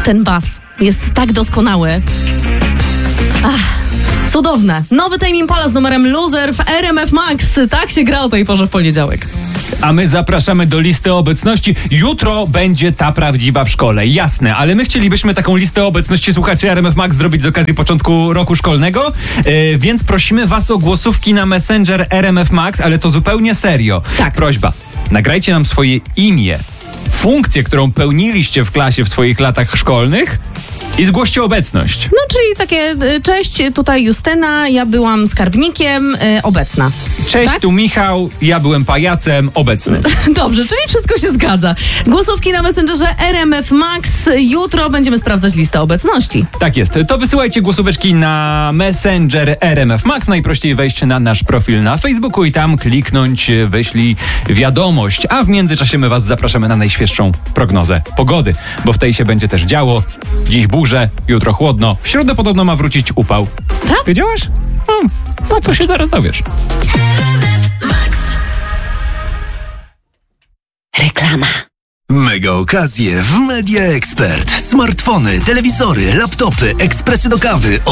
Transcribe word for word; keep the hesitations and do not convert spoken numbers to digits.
ten bas jest tak doskonały. Ach, cudowne. Nowy Tame Impala z numerem Loser w R M F Max. Tak się gra o tej porze w poniedziałek. A my zapraszamy do listy obecności. Jutro będzie ta prawdziwa w szkole, jasne, ale my chcielibyśmy taką listę obecności słuchaczy R M F Max zrobić z okazji początku roku szkolnego, yy, więc prosimy was o głosówki na Messenger R M F Max, ale to zupełnie serio. Tak. Prośba, nagrajcie nam swoje imię, funkcję, którą pełniliście w klasie w swoich latach szkolnych i zgłoście obecność. No, czyli takie, y, cześć, tutaj Justyna, ja byłam skarbnikiem, y, obecna. Cześć, tak? tu Michał, ja byłem pajacem, obecny. Dobrze, czyli wszystko się zgadza. Głosówki na Messengerze R M F Max. Jutro będziemy sprawdzać listę obecności. Tak jest. To wysyłajcie głosóweczki na Messenger R M F Max. Najprościej wejść na nasz profil na Facebooku i tam kliknąć wyślij wiadomość. A w międzyczasie my was zapraszamy na najświeższą prognozę pogody, bo w tej się będzie też działo. Dziś burze, jutro chłodno. W środę podobno ma wrócić upał. Tak? Wiedziałaś? No, no to się zaraz dowiesz. Reklama. Mega okazje w Media Expert. Smartfony, telewizory, laptopy, ekspresy do kawy.